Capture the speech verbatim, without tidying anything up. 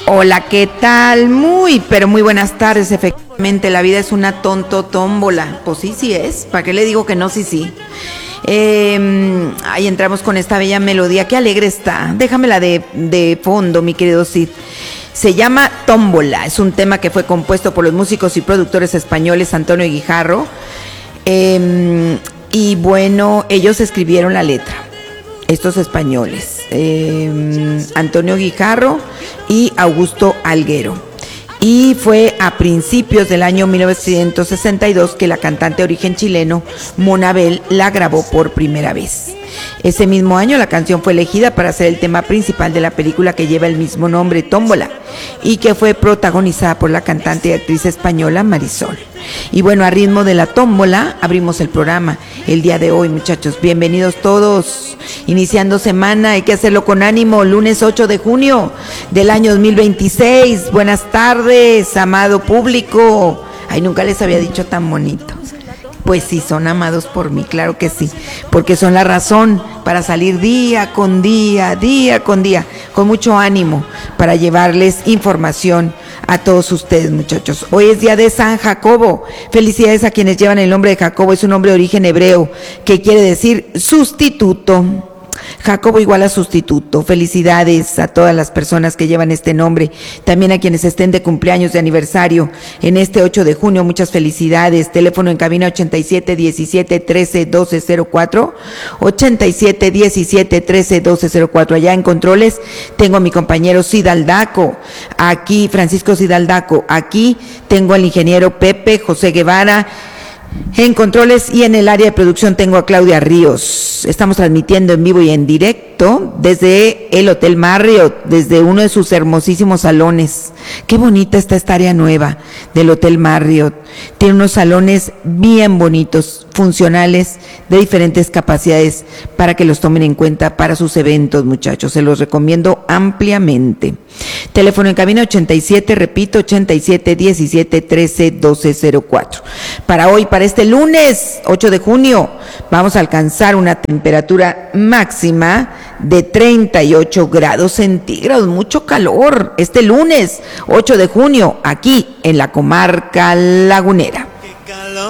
Hola, ¿qué tal? Muy, pero muy buenas tardes. Efectivamente, la vida es una tonto tómbola. Pues sí, sí es. ¿Para qué le digo que no? Sí, sí. Eh, ahí entramos con esta bella melodía. Qué alegre está. Déjamela de, de fondo, mi querido Cid. Se llama Tómbola. Es un tema que fue compuesto por los músicos y productores españoles Antonio Guijarro. Eh, y bueno, ellos escribieron la letra. Estos españoles, eh, Antonio Guijarro y Augusto Alguero. Y fue a principios del año mil novecientos sesenta y dos que la cantante de origen chileno, Mona Bell, la grabó por primera vez. Ese mismo año la canción fue elegida para ser el tema principal de la película que lleva el mismo nombre, Tómbola, y que fue protagonizada por la cantante y actriz española Marisol. Y bueno, a ritmo de la tómbola abrimos el programa el día de hoy, muchachos. Bienvenidos todos. Iniciando semana, hay que hacerlo con ánimo. Lunes ocho de junio del año dos mil veintiséis. Buenas tardes, amado público. Ay, nunca les había dicho tan bonito. Pues sí, son amados por mí, claro que sí, porque son la razón para salir día con día, día con día, con mucho ánimo para llevarles información a todos ustedes, muchachos. Hoy es día de San Jacobo. Felicidades a quienes llevan el nombre de Jacobo. Es un nombre de origen hebreo que quiere decir sustituto. Jacobo igual a sustituto. Felicidades a todas las personas que llevan este nombre, también a quienes estén de cumpleaños, de aniversario en este ocho de junio, muchas felicidades. Teléfono en cabina ochenta y siete diecisiete trece doce cero cuatro, ochenta y siete diecisiete trece doce cero cuatro. Allá en controles tengo a mi compañero Cid Aldaco, aquí Francisco Cid Aldaco, aquí tengo al ingeniero Pepe José Guevara. En controles y en el área de producción tengo a Claudia Ríos. Estamos transmitiendo en vivo y en directo desde el Hotel Marriott, desde uno de sus hermosísimos salones. Qué bonita está esta área nueva del Hotel Marriott. Tiene unos salones bien bonitos, funcionales, de diferentes capacidades para que los tomen en cuenta para sus eventos, muchachos. Se los recomiendo ampliamente. Teléfono en cabina ochenta y siete, repito, ochenta y siete diecisiete trece doce cero cuatro. Para hoy, para este lunes ocho de junio, vamos a alcanzar una temperatura máxima de treinta y ocho grados centígrados, mucho calor, este lunes ocho de junio, aquí en la comarca lagunera.